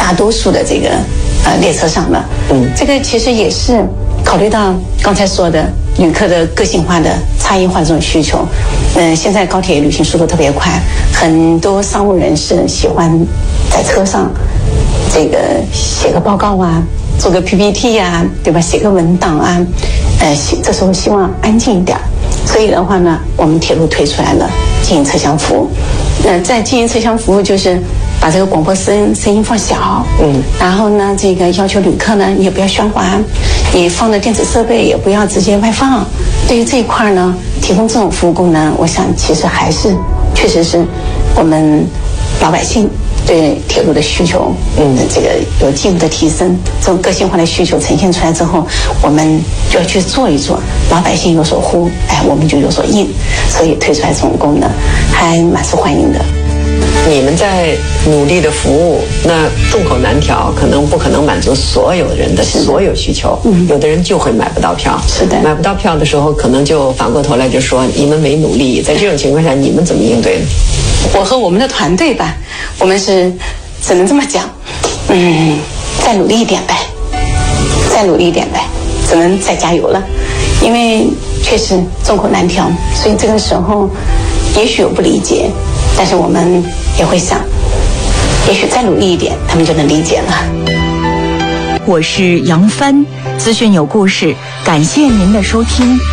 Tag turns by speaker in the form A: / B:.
A: 大多数的这个列车上了。这个其实也是考虑到刚才说的旅客的个性化的差异化这种需求。现在高铁旅行速度特别快，很多商务人士喜欢在车上这个写个报告啊，做个 PPT 啊，对吧？写个文档啊，这时候希望安静一点。所以的话呢，我们铁路推出来了经营车厢服务。在经营车厢服务就是把这个广播声音放小，然后呢，这个要求旅客呢也不要喧哗，你放的电子设备也不要直接外放。对于这一块呢，提供这种服务功能，我想其实还是确实是我们老百姓对铁路的需求，这个有进一步的提升。这种个性化的需求呈现出来之后，我们就要去做一做，老百姓有所呼，我们就有所应，所以推出来这种功能还蛮受欢迎的。
B: 你们在努力的服务，那众口难调，可能不可能满足所有人的所有需求。有的人就会买不到票。
A: 是的，
B: 买不到票的时候，可能就反过头来就说你们没努力。在这种情况下，你们怎么应对呢？
A: 我和我们的团队吧，我们是只能这么讲，再努力一点呗，再努力一点呗，只能再加油了。因为确实众口难调，所以这个时候也许有不理解，但是我们也会想，也许再努力一点，他们就能理解了。
C: 我是杨帆，资讯有故事，感谢您的收听。